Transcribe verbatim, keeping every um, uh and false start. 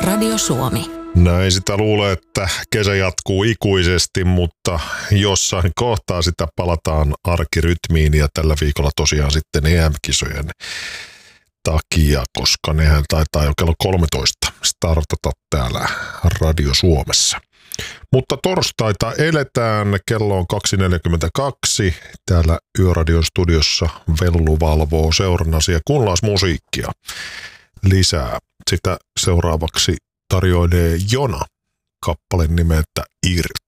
Radio Suomi. Näin sitä luulee, että kesä jatkuu ikuisesti, mutta jossain kohtaa sitä palataan arkirytmiin ja tällä viikolla tosiaan sitten E M-kisojen takia, koska nehän taitaa jo kello kolmetoista startata täällä Radio Suomessa. Mutta torstaita eletään, kello on kaksi neljäkymmentäkaksi, täällä Yöradion studiossa Vellu valvoo seurannasi ja kuunnellaan musiikkia lisää. Sitä seuraavaksi tarjoilee Jona kappale nimeltä Irti.